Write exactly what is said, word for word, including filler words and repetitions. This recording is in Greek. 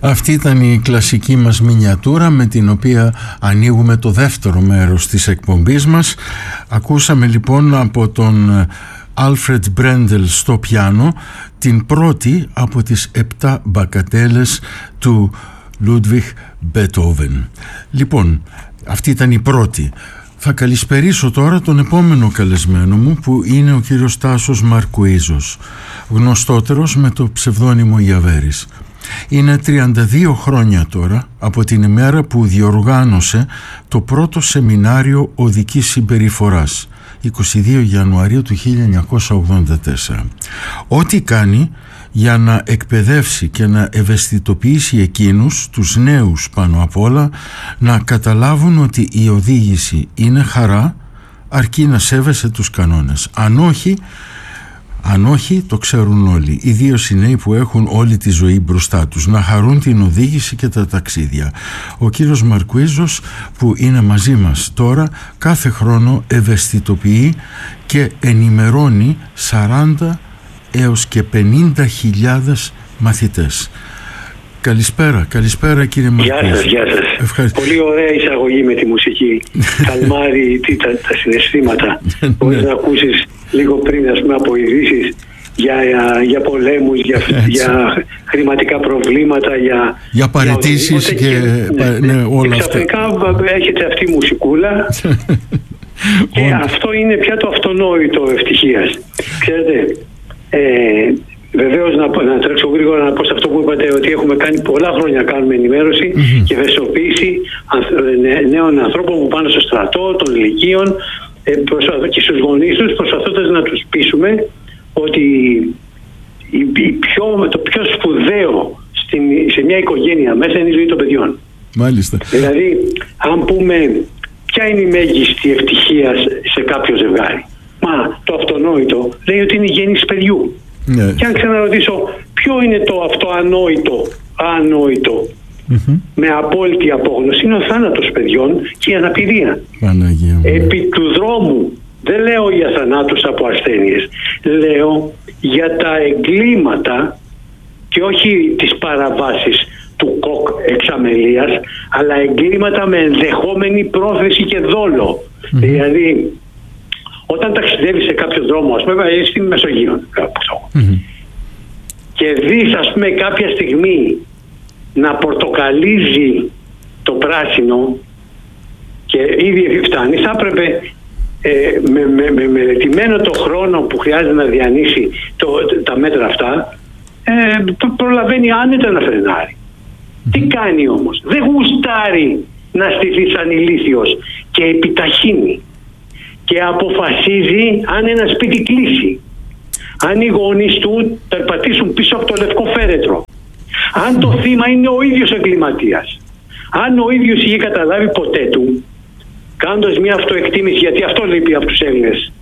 Αυτή ήταν η κλασική μας μινιατούρα με την οποία ανοίγουμε το δεύτερο μέρος της εκπομπής μας. Ακούσαμε λοιπόν από τον Alfred Brendel στο πιάνο την πρώτη από τις επτά μπακατέλες του Ludwig Beethoven. Λοιπόν, αυτή ήταν η πρώτη. Θα καλησπερίσω τώρα τον επόμενο καλεσμένο μου, που είναι ο κύριος Τάσος Μαρκουίζος, γνωστότερος με το ψευδώνυμο Ιαβέρης. Είναι τριάντα δύο χρόνια τώρα από την ημέρα που διοργάνωσε το πρώτο σεμινάριο οδικής συμπεριφοράς, είκοσι δύο Ιανουαρίου του χίλια εννιακόσια ογδόντα τέσσερα. Ό,τι κάνει για να εκπαιδεύσει και να ευαισθητοποιήσει εκείνους, τους νέους πάνω απ' όλα, να καταλάβουν ότι η οδήγηση είναι χαρά, αρκεί να σέβεσαι τους κανόνες. Αν όχι, αν όχι, το ξέρουν όλοι, ιδίως οι νέοι που έχουν όλη τη ζωή μπροστά τους, να χαρούν την οδήγηση και τα ταξίδια. Ο κύριος Μαρκουίζος, που είναι μαζί μας τώρα, κάθε χρόνο ευαισθητοποιεί και ενημερώνει σαράντα έως και πενήντα χιλιάδες μαθητές. Καλησπέρα, καλησπέρα κύριε Μαρκουίζο. Γεια σας, γεια σας. Ευχαριστώ. Πολύ ωραία εισαγωγή με τη μουσική. Καλμάρει τα, τα συναισθήματα. Μπορείς να ακούσεις λίγο πριν, ας πούμε, από ειδήσεις για, για, για πολέμους, για, για χρηματικά προβλήματα, για, για παραιτήσεις και, και ναι, ναι, όλα αυτά. Ξαφνικά έχετε αυτή η μουσικούλα και αυτό είναι πια το αυτονόητο ευτυχίας. Ξέρετε, ε, βεβαίως να, να τρέξω γρήγορα να πω σε αυτό που είπατε, ότι έχουμε κάνει πολλά χρόνια, κάνουμε ενημέρωση mm-hmm. και ευαισθητοποίηση νέων ανθρώπων που πάνε στο στρατό, των ηλικίων και στους γονείς τους, προσπαθώντας να τους πείσουμε ότι η, η πιο, το πιο σπουδαίο στην, σε μια οικογένεια μέσα είναι η ζωή των παιδιών. Μάλιστα. Δηλαδή, αν πούμε ποια είναι η μέγιστη ευτυχία σε κάποιο ζευγάρι, μα το αυτονόητο λέει ότι είναι η γέννηση παιδιού. Yeah. Και αν ξαναρωτήσω ποιο είναι το αυτό ανόητο, ανόητο mm-hmm. με απόλυτη απόγνωση, είναι ο θάνατος παιδιών και η αναπηρία. Παναγία. Επί του δρόμου, δεν λέω για θανάτους από ασθένειες, λέω για τα εγκλήματα και όχι τις παραβάσεις του κοκ εξαμελίας, αλλά εγκλήματα με ενδεχόμενη πρόθεση και δόλο. Mm-hmm. Δηλαδή, όταν ταξιδεύεις σε κάποιο δρόμο, ας πούμε, στην Μεσογείο, κάπου mm-hmm. και δεις, ας πούμε, κάποια στιγμή να πορτοκαλίζει το πράσινο και ήδη φτάνει, θα έπρεπε ε, με, με, με μελετημένο το χρόνο που χρειάζεται να διανύσει το, τα μέτρα αυτά, ε, το προλαβαίνει άνετα να φρενάρει. Mm-hmm. Τι κάνει όμως? Δεν γουστάρει να στηθεί σαν ηλίθιος και επιταχύνει και αποφασίζει αν ένα σπίτι κλείσει, αν οι γονείς του περπατήσουν πίσω από το λευκό φέρετρο, αν το θύμα είναι ο ίδιος εγκληματίας, αν ο ίδιος είχε καταλάβει ποτέ του, κάνοντας μια αυτοεκτίμηση, γιατί αυτό λείπει από τους Έλληνες